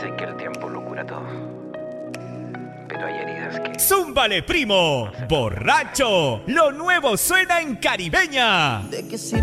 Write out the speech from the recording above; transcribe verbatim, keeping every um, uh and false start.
Dicen que el tiempo lo cura todo. Pero hay heridas que... ¡Zúmbale, primo! ¡Borracho! Lo nuevo suena en Caribeña. ¿De qué sirve?